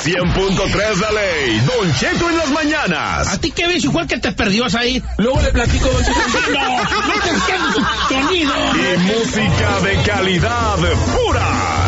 100.3 La Ley, Don Cheto en las mañanas. ¿A ti qué ves? Igual que te perdió ahí. Luego le platico, Don Cheto. No te estés sonido. Y música de calidad pura.